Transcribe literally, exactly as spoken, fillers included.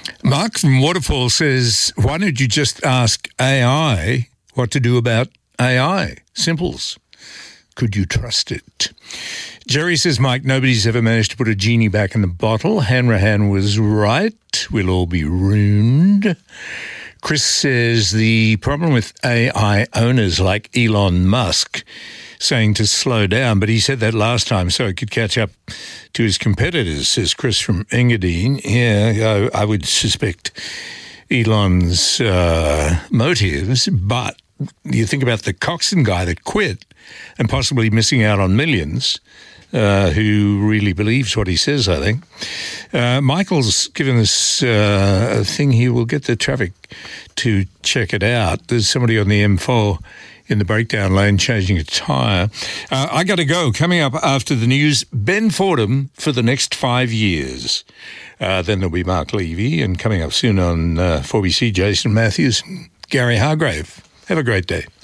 Mark from Waterfall says, why don't you just ask A I what to do about A I? Simples. Could you trust it? Jerry says, Mike, nobody's ever managed to put a genie back in the bottle. Hanrahan was right. We'll all be ruined. Chris says the problem with A I owners like Elon Musk saying to slow down, but he said that last time so it could catch up to his competitors, says Chris from Engadine. Yeah, I, I would suspect Elon's uh, motives, but you think about the Coxon guy that quit and possibly missing out on millions, uh, who really believes what he says, I think. Uh, Michael's given us uh, a thing here. We'll get the traffic to check it out. There's somebody on the M four in the breakdown lane changing a tyre. Uh, I got to go. Coming up after the news, Ben Fordham for the next five years. Uh, then there'll be Mark Levy, and coming up soon on uh, four B C, Jason Matthews and Gary Hargrave. Have a great day.